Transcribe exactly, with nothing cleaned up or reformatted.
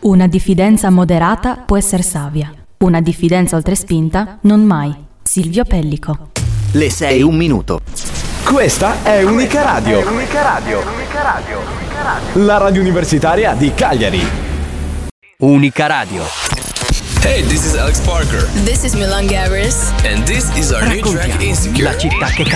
Una diffidenza moderata può essere savia. Una diffidenza oltrespinta non mai. Silvio Pellico. Le sei un minuto. Questa è Unica Radio. È Unica Radio. Unica Radio. Unica Radio. La radio universitaria di Cagliari. Unica Radio. Hey, this is Alex Parker. This is Milan Gabrus. And this is our new track Insecure. La città che cambia.